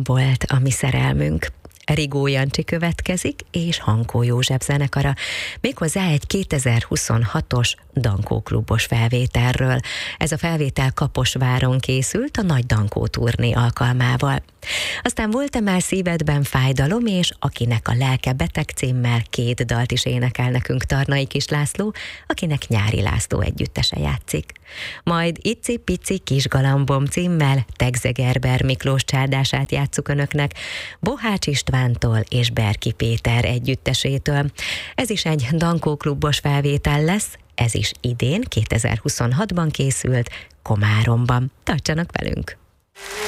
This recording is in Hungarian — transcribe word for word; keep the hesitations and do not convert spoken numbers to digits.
volt a mi szerelmünk. Rigó Jancsi következik, és Hankó József zenekara, méghozzá egy kétezer-huszonhatos Dankó klubos felvételről. Ez a felvétel Kaposváron készült a Nagy Dankó turné alkalmával. Aztán Volt-e már szívedben fájdalom, és Akinek a lelke beteg címmel két dalt is énekel nekünk Tarnai Kis László, akinek Nyári László együttese játszik. Majd Ici Pici Kis Galambom címmel Tegze Gerber Miklós csárdását játsszuk önöknek, Bohács Istvántól és Berki Péter együttesétől. Ez is egy Dankó klubos felvétel lesz, ez is idén, kétezer-huszonhatban készült Komáromban. Tartsanak velünk!